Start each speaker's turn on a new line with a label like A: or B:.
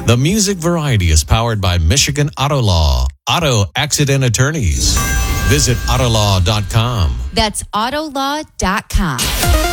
A: The Music Variety is powered by Michigan Auto Law, auto accident attorneys. Visit autolaw.com.
B: That's autolaw.com.